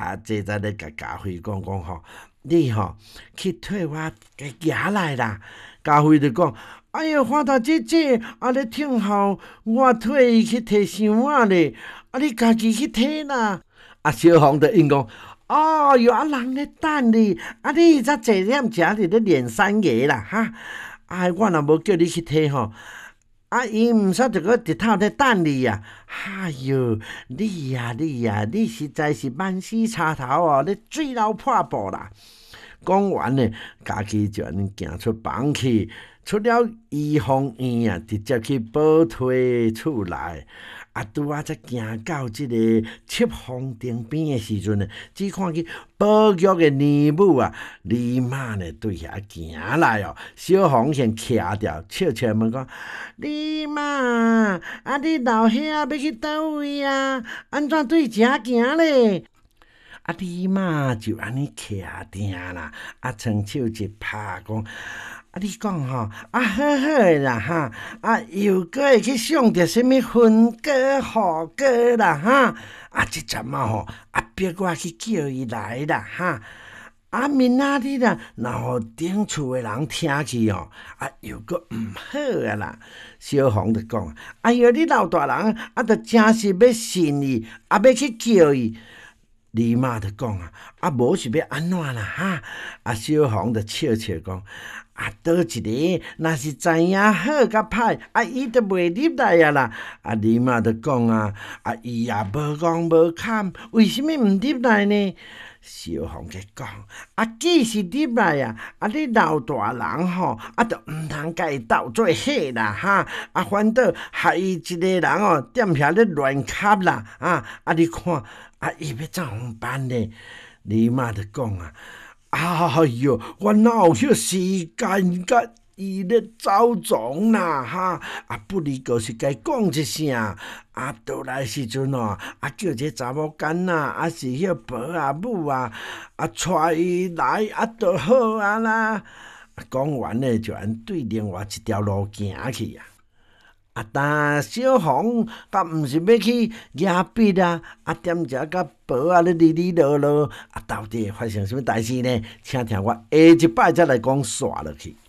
坐在咧甲家辉讲吼，你去替我给拿来啦。家辉就讲，哎呀，花大姐姐，咧挺好，我替伊去摕箱仔咧，你家己去摕啦。小红就应讲。人咧等你，你才坐点食伫咧练三个啦哈！我若无叫你去摕伊毋煞着个日头咧等你啊！哎哟，你实在是万死插头你水流破布啦！讲完呢，家己就安尼行出房去，出了医防院直接去报退厝内。拄才行到即个七芳亭边的时阵呢，只看见保育的年母李妈呢对遐行来小红先徛着，笑笑问讲：李妈，你老兄要去倒位啊？安怎对遮行咧？李妈就安尼徛定啦，伸手一拍讲。你讲好好啦又搁会去想着什么分割互割啦即阵逼我去叫伊来啦明仔日啦，若互顶厝的人听去又搁毋好啦。小红就讲：哎哟，你老大人着真是要信伊，要去叫伊。李妈就讲无是要安怎啦小红就笑笑讲。倒一个，若是知影好甲歹，伊就袂入来啦。李妈就讲伊也无讲无坎，为什么毋入来呢？小红就讲既是入来你老大人就毋通甲伊斗做伙啦反倒害伊一个人踮遐咧乱磕啦你看伊要怎样办呢？李妈就讲哎哟，我哪有迄时间甲伊咧走踪啦不如就是甲伊讲一声倒来时阵叫这查某囡仔是迄婆母带伊来就好啦。讲完呢，就按对另外一条路行去但小红甲毋是要去举笔踮遮甲婆咧哩啰啰到底发生什么代志呢？请听我下一摆再来讲煞落去。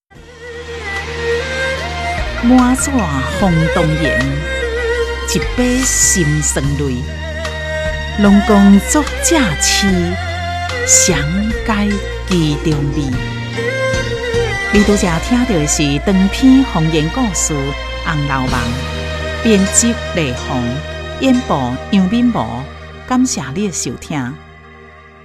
满纸风动言，一杯心酸泪。龙宫作者痴，详解其中味。你拄则听到的是长篇方言故事《红楼梦》，编辑雷鸿，演播杨敏模。感谢你的收听。